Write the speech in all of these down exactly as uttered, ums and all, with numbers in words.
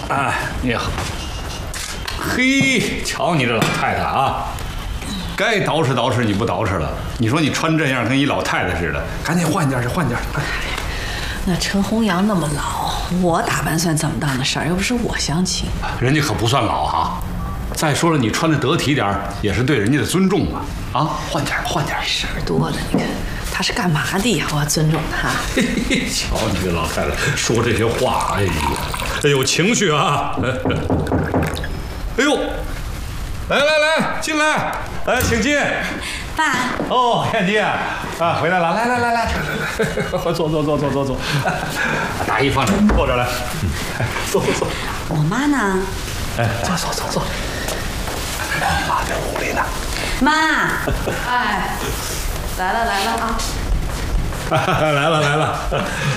哎，你好。嘿，瞧你这老太太啊，该捯饬捯饬你不捯饬了。你说你穿这样跟一老太太似的，赶紧换件去，换件。 那陈弘洋那么老，我打扮算怎么当的事儿？又不是我相亲。 人家可不算老哈。再说了，你穿的得体点也是对人家的尊重嘛。啊，换件换件。 事儿多的，你看他是干嘛的呀？我要尊重他。 嘿嘿，瞧你这老太太说这些话，哎呀，哎有情绪啊！哎呦，来来来，进来，来请进。 爸。 哦，燕姬啊，回来了，来来来来，坐坐坐坐坐坐，大衣放这，坐这来，坐坐坐。 我妈呢？ 哎，坐坐坐坐。妈在屋里呢。 妈， 哎，来了来了啊！ 来了来了。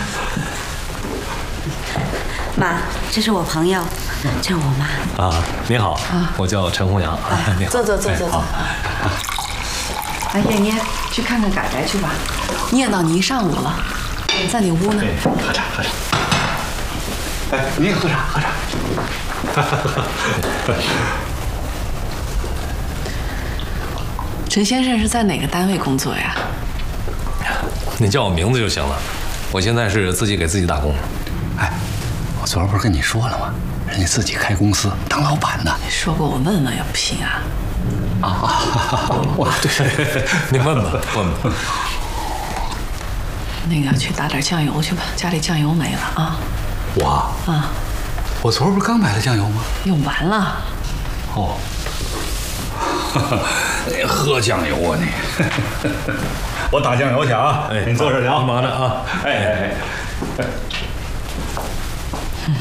妈，这是我朋友，这是我妈。 啊，你好，啊、我叫陈弘洋。啊，你好。 坐坐坐坐坐。哎，燕妮，去看看改改去吧，念叨你一上午了，在你屋呢。 喝茶喝茶。哎，你也喝茶喝茶。 陈先生是在哪个单位工作呀？ 你叫我名字就行了。我现在是自己给自己打工。 哎，我昨儿不是跟你说了吗？人家自己开公司当老板呢。 你说过我问问也不行啊。 啊，我对， 你问吧，问吧。 那个去打点酱油去吧，家里酱油没了啊。 我啊， 我昨儿不是刚买了酱油吗？ 用完了。 哦。你喝酱油啊你！我打酱油去啊！哎，你坐这聊， 忙着啊！ 哎哎哎！ 嗯，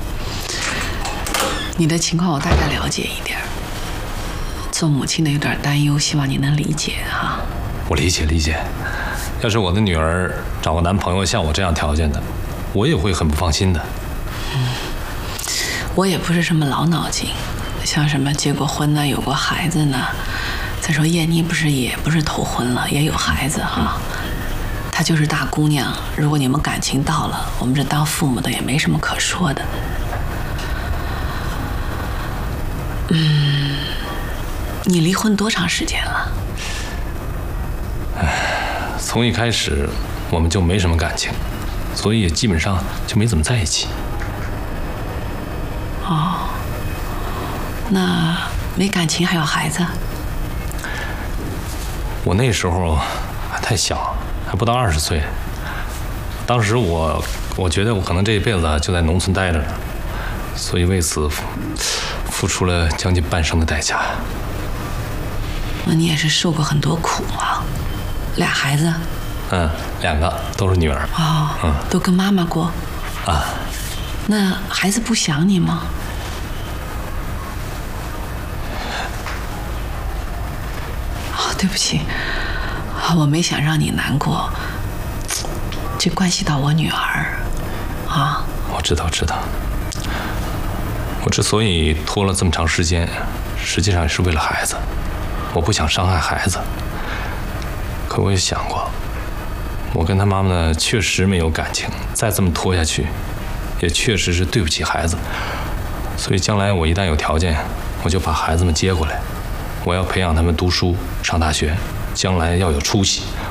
你的情况我大概了解一点，做母亲的有点担忧，希望你能理解哈。 我理解理解。要是我的女儿找个男朋友像我这样条件的，我也会很不放心的。 嗯，我也不是什么老脑筋。像什么结过婚呢，有过孩子呢？再说燕妮不是也不是头婚了，也有孩子哈。她就是大姑娘，如果你们感情到了，我们这当父母的也没什么可说的。嗯，你离婚多长时间了？ 唉，从一开始我们就没什么感情，所以也基本上就没怎么在一起。 哦。那没感情还有孩子？ 我那时候还太小，还不到二十岁。当时我我觉得我可能这一辈子就在农村待着呢，所以为此付出了将近半生的代价。 那你也是受过很多苦啊。俩孩子？ 嗯，两个都是女儿。 哦，嗯，都跟妈妈过。 啊。 那孩子不想你吗？对不起，我没想让你难过，这关系到我女儿，啊！ 我知道，知道。我之所以拖了这么长时间，实际上是为了孩子，我不想伤害孩子。可我也想过，我跟他妈妈呢确实没有感情，再这么拖下去，也确实是对不起孩子。所以将来我一旦有条件，我就把孩子们接过来。我要培养他们读书、上大学，将来要有出息。